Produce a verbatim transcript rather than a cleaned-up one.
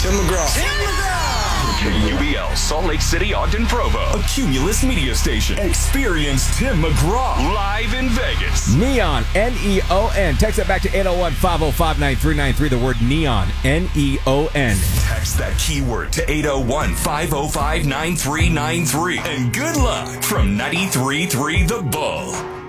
Tim McGraw. Tim McGraw. U B L, Salt Lake City, Ogden, Provo. A Cumulus Media Station. Experience Tim McGraw live in Vegas. Neon, N E O N. Text that back to eight oh one, five oh five, nine three nine three. The word Neon, N E O N. Text that keyword to eight oh one, five oh five, nine three nine three. And good luck from ninety-three point three The Bull.